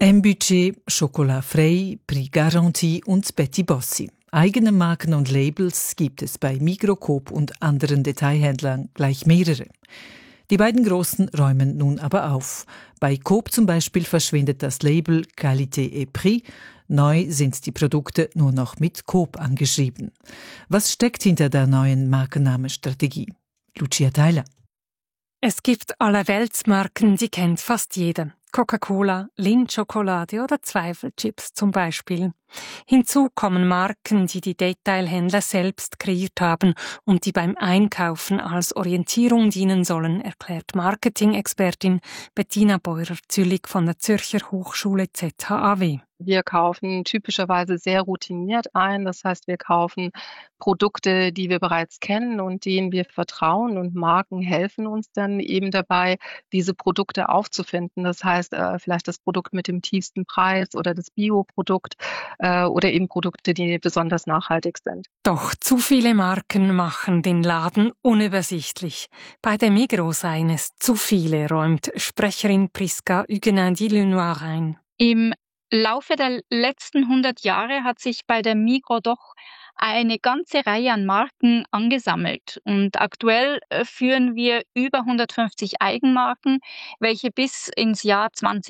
M-Budget, Chocolat Frey, Prix Garantie und Betty Bossi. Eigene Marken und Labels gibt es bei Migros, Coop und anderen Detailhändlern gleich mehrere. Die beiden Großen räumen nun aber auf. Bei Coop zum Beispiel verschwindet das Label Qualité et Prix. Neu sind die Produkte nur noch mit Coop angeschrieben. Was steckt hinter der neuen Markennamenstrategie? Lucia Theiler. Es gibt allerweltsmarken, die kennt fast jeder. Coca-Cola, Lindt-Schokolade oder Zweifelchips zum Beispiel. Hinzu kommen Marken, die die Detailhändler selbst kreiert haben und die beim Einkaufen als Orientierung dienen sollen, erklärt Marketing-Expertin Bettina Beurer-Züllig von der Zürcher Hochschule ZHAW. Wir kaufen typischerweise sehr routiniert ein. Das heißt, wir kaufen Produkte, die wir bereits kennen und denen wir vertrauen. Und Marken helfen uns dann eben dabei, diese Produkte aufzufinden. Das heißt, vielleicht das Produkt mit dem tiefsten Preis oder das Bioprodukt oder eben Produkte, die besonders nachhaltig sind. Doch zu viele Marken machen den Laden unübersichtlich. Bei der Migros seien es zu viele, räumt Sprecherin Prisca Huguenin-Lenoir ein. Im Laufe der letzten 100 Jahre hat sich bei der Migros doch eine ganze Reihe an Marken angesammelt. Und aktuell führen wir über 150 Eigenmarken, welche bis ins Jahr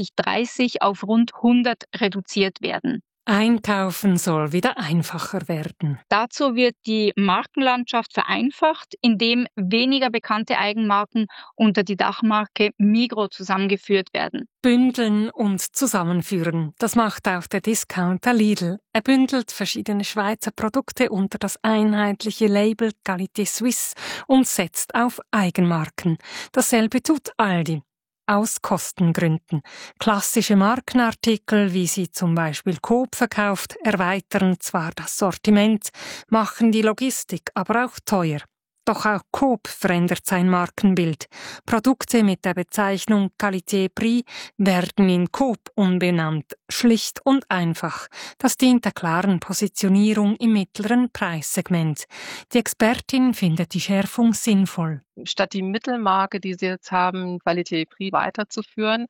2030 auf rund 100 reduziert werden. Einkaufen soll wieder einfacher werden. Dazu wird die Markenlandschaft vereinfacht, indem weniger bekannte Eigenmarken unter die Dachmarke Migros zusammengeführt werden. Bündeln und zusammenführen, das macht auch der Discounter Lidl. Er bündelt verschiedene Schweizer Produkte unter das einheitliche Label Qualité Suisse und setzt auf Eigenmarken. Dasselbe tut Aldi. Aus Kostengründen. Klassische Markenartikel, wie sie zum Beispiel Coop verkauft, erweitern zwar das Sortiment, machen die Logistik aber auch teuer. Doch auch Coop verändert sein Markenbild. Produkte mit der Bezeichnung Qualité Prix werden in Coop umbenannt. Schlicht und einfach. Das dient der klaren Positionierung im mittleren Preissegment. Die Expertin findet die Schärfung sinnvoll. Statt die Mittelmarke, die sie jetzt haben, Qualité Prix weiterzuführen,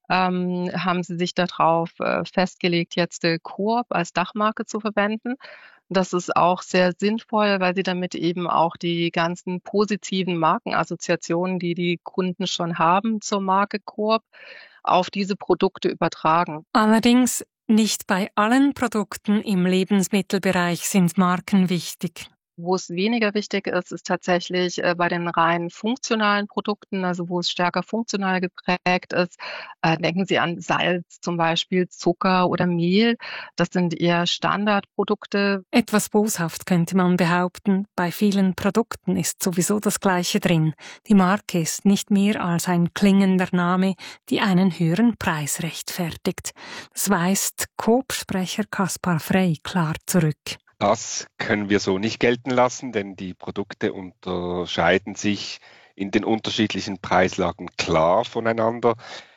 haben sie sich darauf festgelegt, jetzt Coop als Dachmarke zu verwenden. Das ist auch sehr sinnvoll, weil sie damit eben auch die ganzen positiven Markenassoziationen, die die Kunden schon haben zur Marke Coop, auf diese Produkte übertragen. Allerdings nicht bei allen Produkten im Lebensmittelbereich sind Marken wichtig. Wo es weniger wichtig ist, ist tatsächlich bei den rein funktionalen Produkten, also wo es stärker funktional geprägt ist. Denken Sie an Salz zum Beispiel, Zucker oder Mehl. Das sind eher Standardprodukte. Etwas boshaft könnte man behaupten, bei vielen Produkten ist sowieso das Gleiche drin. Die Marke ist nicht mehr als ein klingender Name, die einen höheren Preis rechtfertigt. Das weist Coop-Sprecher Kaspar Frey klar zurück. Das können wir so nicht gelten lassen, denn die Produkte unterscheiden sich in den unterschiedlichen Preislagen klar voneinander,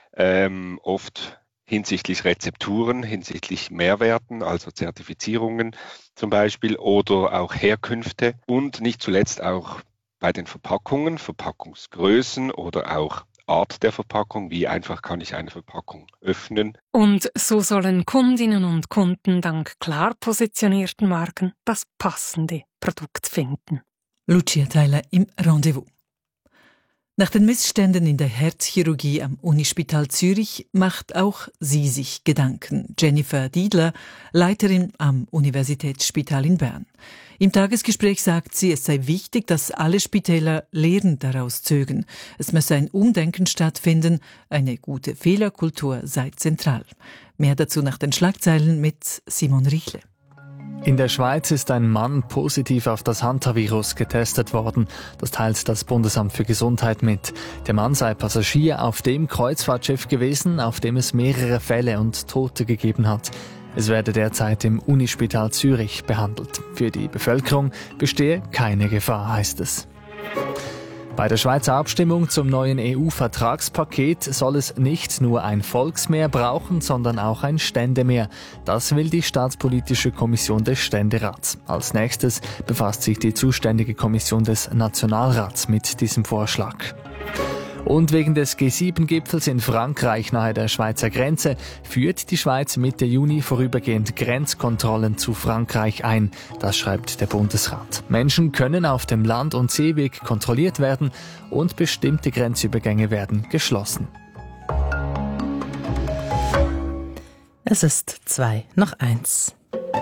oft hinsichtlich Rezepturen, hinsichtlich Mehrwerten, also Zertifizierungen zum Beispiel oder auch Herkünfte und nicht zuletzt auch bei den Verpackungen, Verpackungsgrößen oder auch Art der Verpackung, wie einfach kann ich eine Verpackung öffnen. Und so sollen Kundinnen und Kunden dank klar positionierten Marken das passende Produkt finden. Lucia Theiler im Rendezvous. Nach den Missständen in der Herzchirurgie am Unispital Zürich macht auch sie sich Gedanken. Jennifer Diedler, Leiterin am Universitätsspital in Bern. Im Tagesgespräch sagt sie, es sei wichtig, dass alle Spitäler Lehren daraus zögen. Es müsse ein Umdenken stattfinden, eine gute Fehlerkultur sei zentral. Mehr dazu nach den Schlagzeilen mit Simon Richle. In der Schweiz ist ein Mann positiv auf das Hantavirus getestet worden. Das teilt das Bundesamt für Gesundheit mit. Der Mann sei Passagier auf dem Kreuzfahrtschiff gewesen, auf dem es mehrere Fälle und Tote gegeben hat. Es werde derzeit im Unispital Zürich behandelt. Für die Bevölkerung bestehe keine Gefahr, heißt es. Bei der Schweizer Abstimmung zum neuen EU-Vertragspaket soll es nicht nur ein Volksmehr brauchen, sondern auch ein Ständemehr. Das will die Staatspolitische Kommission des Ständerats. Als nächstes befasst sich die zuständige Kommission des Nationalrats mit diesem Vorschlag. Und wegen des G7-Gipfels in Frankreich nahe der Schweizer Grenze führt die Schweiz Mitte Juni vorübergehend Grenzkontrollen zu Frankreich ein. Das schreibt der Bundesrat. Menschen können auf dem Land- und Seeweg kontrolliert werden und bestimmte Grenzübergänge werden geschlossen. Es ist 2:01.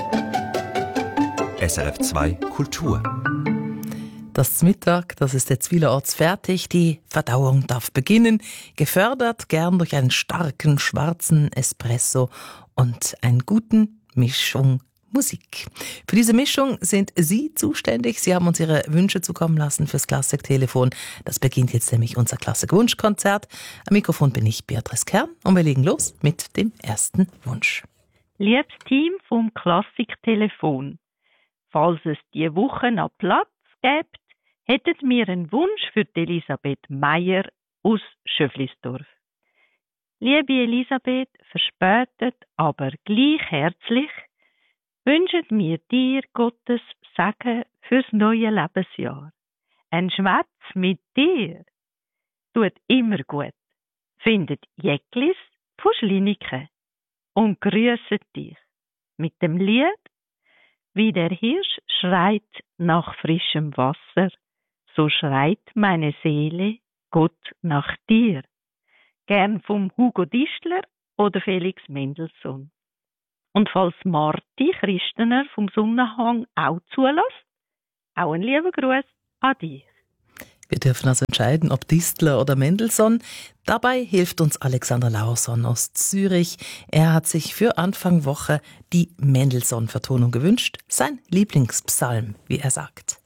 SRF 2 Kultur. Das Mittag, das ist jetzt vielerorts fertig. Die Verdauung darf beginnen. Gefördert gern durch einen starken schwarzen Espresso und einen guten Mischung Musik. Für diese Mischung sind Sie zuständig. Sie haben uns Ihre Wünsche zukommen lassen fürs Klassiktelefon. Das beginnt jetzt nämlich unser Klassik-Wunschkonzert. Am Mikrofon bin ich Beatrice Kern und wir legen los mit dem ersten Wunsch. Liebes Team vom Klassiktelefon, falls es diese Woche noch Platz gibt, hättet mir einen Wunsch für Elisabeth Meyer aus Schöflisdorf. Liebe Elisabeth, verspätet, aber gleich herzlich, wünschen wir dir Gottes Segen fürs neue Lebensjahr. Ein Schwätz mit dir tut immer gut. Findet Jäcklis von Schliniken und grüßet dich mit dem Lied Wie der Hirsch schreit nach frischem Wasser, so schreit meine Seele Gott nach dir. Gern vom Hugo Dischler oder Felix Mendelssohn. Und falls Marti Christener vom Sonnenhang auch zulässt, auch ein lieber Gruß an dich. Wir dürfen also entscheiden, ob Distler oder Mendelssohn. Dabei hilft uns Alexander Laurson aus Zürich. Er hat sich für Anfang Woche die Mendelssohn-Vertonung gewünscht. Sein Lieblingspsalm, wie er sagt.